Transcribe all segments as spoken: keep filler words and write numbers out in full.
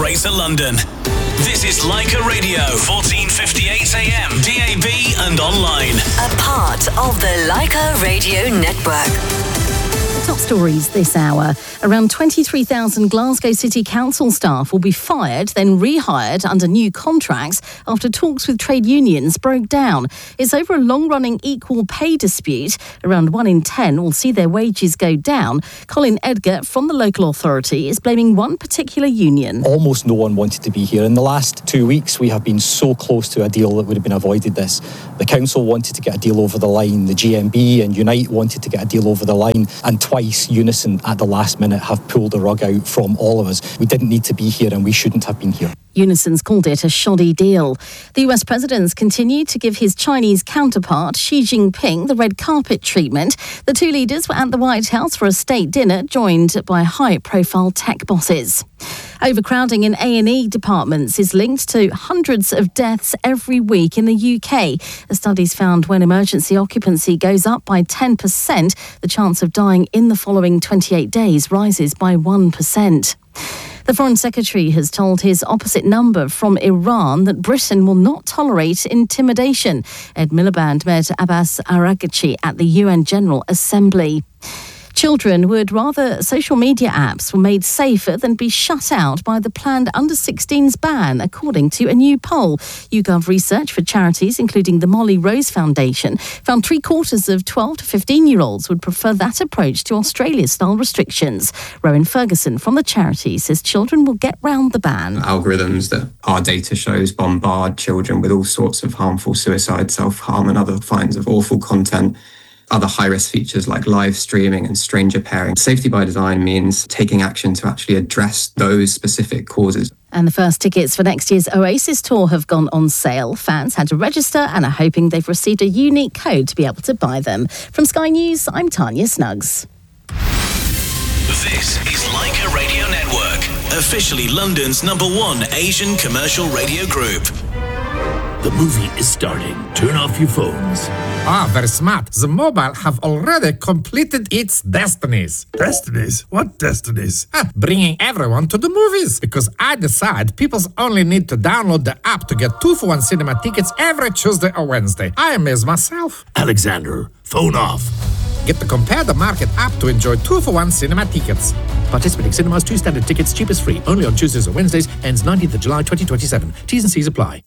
Greater London. This is Leica Radio, fourteen fifty-eight A M, D A B and online. A part of the Leica Radio Network. Top stories this hour. Around twenty-three thousand Glasgow City Council staff will be fired, then rehired under new contracts after talks with trade unions broke down. It's over a long-running equal pay dispute. Around one in ten will see their wages go down. Colin Edgar from the local authority is blaming one particular union. Almost no one wanted to be here. In the last two weeks, we have been so close to a deal that would have been avoided this. The council wanted to get a deal over the line. The G M B and Unite wanted to get a deal over the line. And twice, Unison at the last minute have pulled the rug out from all of us. We didn't need to be here and we shouldn't have been here. Unison's called it a shoddy deal. The U S president's continued to give his Chinese counterpart, Xi Jinping, the red carpet treatment. The two leaders were at the White House for a state dinner, joined by high-profile tech bosses. Overcrowding in A and E departments is linked to hundreds of deaths every week in the U K. The studies found when emergency occupancy goes up by ten percent, the chance of dying in the following twenty-eight days rises by one percent. The Foreign Secretary has told his opposite number from Iran that Britain will not tolerate intimidation. Ed Miliband met Abbas Araghchi at the U N General Assembly. Children would rather social media apps were made safer than be shut out by the planned under sixteens ban, according to a new poll. YouGov research for charities, including the Molly Rose Foundation, found three quarters of twelve to fifteen-year-olds would prefer that approach to Australia-style restrictions. Rowan Ferguson from the charity says children will get round the ban. Algorithms that our data shows bombard children with all sorts of harmful suicide, self-harm and other kinds of awful content. Other high-risk features like live streaming and stranger pairing. Safety by design means taking action to actually address those specific causes. And the first tickets for next year's Oasis tour have gone on sale. Fans had to register and are hoping they've received a unique code to be able to buy them. From Sky News, I'm Tanya Snuggs. This is Leica Radio Network, officially London's number one Asian commercial radio group. The movie is starting. Turn off your phones. Ah, very smart. The mobile have already completed its destinies. Destinies? What destinies? Ah, bringing everyone to the movies. Because I decide people only need to download the app to get two for one cinema tickets every Tuesday or Wednesday. I amaze myself. Alexander, phone off. Get the Compare the Market app to enjoy two for one cinema tickets. Participating cinemas, two standard tickets, cheapest free. Only on Tuesdays or Wednesdays. Ends nineteenth of July twenty twenty-seven. T's and C's apply.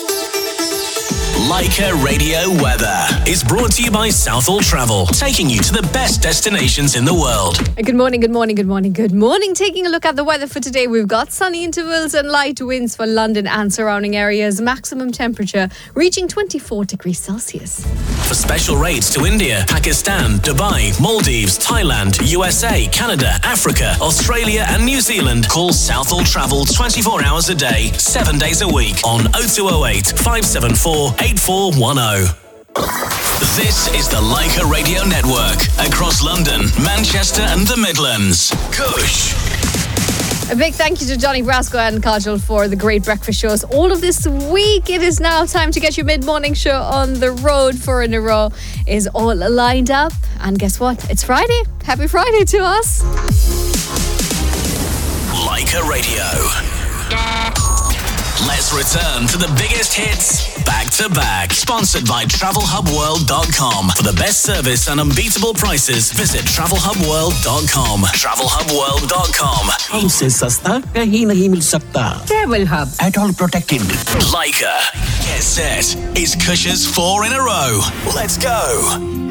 Leica Radio Weather is brought to you by Southall Travel, taking you to the best destinations in the world. Good morning, good morning, good morning, good morning. Taking a look at the weather for today, we've got sunny intervals and light winds for London and surrounding areas. Maximum temperature reaching twenty-four degrees Celsius. For special rates to India, Pakistan, Dubai, Maldives, Thailand, U S A, Canada, Africa, Australia and New Zealand, call Southall Travel twenty-four hours a day, seven days a week on oh two oh eight, five seven four, eight four one oh. This is the Leica Radio Network across London, Manchester and the Midlands. Kush. A big thank you to Johnny Brasco and Kajal for the great breakfast shows all of this week. It is now time to get your mid-morning show on the road. Four in a row is all lined up. And guess what? It's Friday. Happy Friday to us. Leica Radio. Let's return to the biggest hits back to back. Sponsored by travel hub world dot com. For the best service and unbeatable prices, visit travel hub world dot com. travel hub world dot com. हमसे सस्ता कहीं नहीं मिल सकता. Travel Hub. At all protected. Leica. Get set. It's Kush's four in a row. Let's go.